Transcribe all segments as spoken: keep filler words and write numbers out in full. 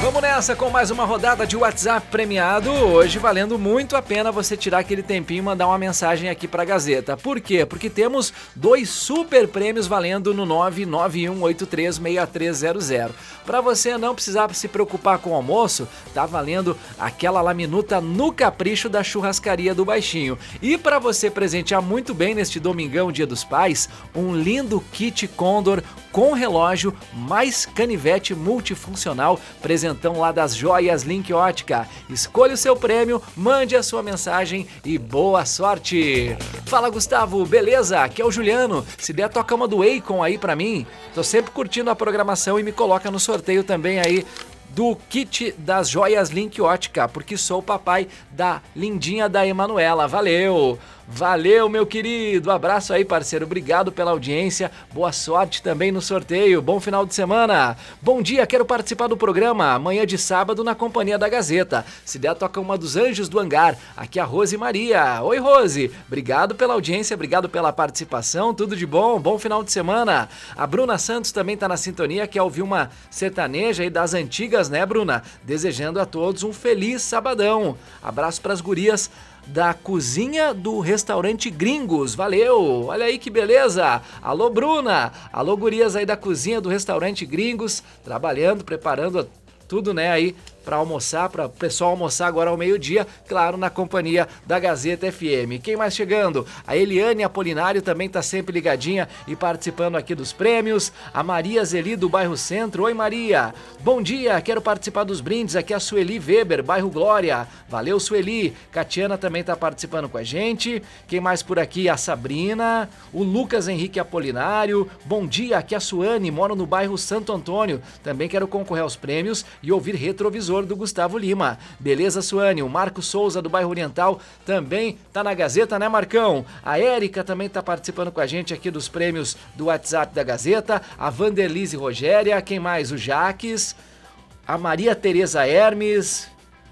Vamos nessa com mais uma rodada de WhatsApp premiado. Hoje valendo muito a pena você tirar aquele tempinho e mandar uma mensagem aqui pra Gazeta. Por quê? Porque temos dois super prêmios valendo no nove nove um oito três seis três zero zero. Para você não precisar se preocupar com o almoço, tá valendo aquela laminuta no capricho da churrascaria do Baixinho. E para você presentear muito bem neste domingão, Dia dos Pais, um lindo kit Condor com relógio mais canivete multifuncional, presentão lá das Joias Link Ótica. Escolha o seu prêmio, mande a sua mensagem e boa sorte! Fala, Gustavo, beleza? Aqui é o Juliano. Se der, toca uma do Akon aí pra mim. Tô sempre curtindo a programação e me coloca no sorteio também aí do kit das Joias Link Ótica, porque sou o papai da lindinha da Emanuela. Valeu! Valeu, meu querido! Abraço aí, parceiro. Obrigado pela audiência. Boa sorte também no sorteio. Bom final de semana. Bom dia, quero participar do programa amanhã de sábado na companhia da Gazeta. Se der, toca uma dos Anjos do Hangar. Aqui é a Rose Maria. Oi, Rose. Obrigado pela audiência, obrigado pela participação. Tudo de bom. Bom final de semana. A Bruna Santos também tá na sintonia, quer ouvir uma sertaneja aí das antigas, né, Bruna? Desejando a todos um feliz sabadão. Abraço pras gurias da cozinha do restaurante Gringos. Valeu! Olha aí que beleza! Alô, Bruna! Alô, gurias aí da cozinha do restaurante Gringos, trabalhando, preparando tudo, né, aí para almoçar, para o pessoal almoçar agora ao meio-dia, claro, na companhia da Gazeta F M. Quem mais chegando? A Eliane Apolinário também tá sempre ligadinha e participando aqui dos prêmios. A Maria Zeli do bairro Centro. Oi, Maria! Bom dia, quero participar dos brindes. Aqui é a Sueli Weber, bairro Glória. Valeu, Sueli! Catiana também tá participando com a gente. Quem mais por aqui? A Sabrina, o Lucas Henrique Apolinário. Bom dia, aqui é a Suane, moro no bairro Santo Antônio. Também quero concorrer aos prêmios e ouvir Retrovisor do Gustavo Lima. Beleza, Suane? O Marco Souza do bairro Oriental também tá na Gazeta, né, Marcão? A Érica também tá participando com a gente aqui dos prêmios do WhatsApp da Gazeta. A Vanderlise Rogéria, quem mais? O Jaques, a Maria Tereza Hermes.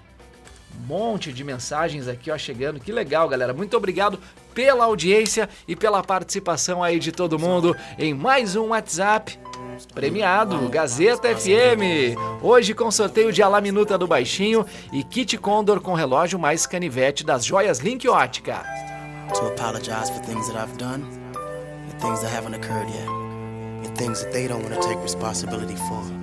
Um monte de mensagens aqui, ó, chegando. Que legal, galera. Muito obrigado pela audiência e pela participação aí de todo mundo em mais um WhatsApp premiado, Gazeta F M. Hoje com sorteio de Alaminuta do Baixinho e kit Condor com relógio mais canivete das Joias Link Ótica. To apologize for things that I've done and things that haven't occurred yet and things that they don't want to take responsibility for.